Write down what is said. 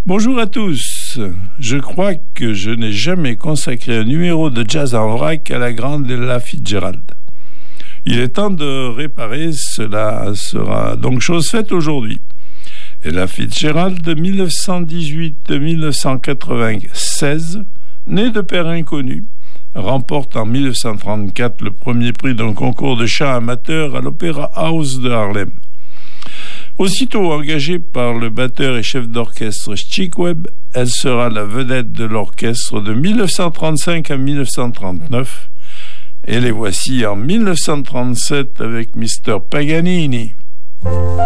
Bonjour à tous. Je crois que je n'ai jamais consacré un numéro de jazz en vrac à la grande Ella Fitzgerald. Il est temps de réparer, cela sera donc chose faite aujourd'hui. Ella Fitzgerald, de 1918-1996, née de père inconnu, remporte en 1934 le premier prix d'un concours de chant amateur à l'Opéra House de Harlem. Aussitôt engagée par le batteur et chef d'orchestre Chick Webb, elle sera la vedette de l'orchestre de 1935 à 1939. Et les voici en 1937 avec Mr. Paganini.